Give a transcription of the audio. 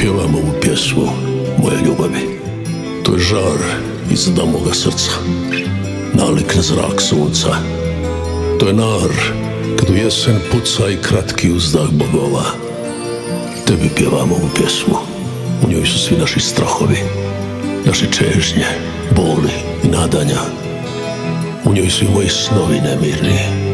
pjevam ovu pjesmu, moje ljubavi. To je žar iz moga srca, nalik na zrak sunca. To je nar kad u jesen puca i kratki uzdah bogova. Tebi pjevam ovu pjesmu, u njoj su svi naši strahovi, naše čežnje, boli i nadanja. U njoj su i moji snovi nemirni.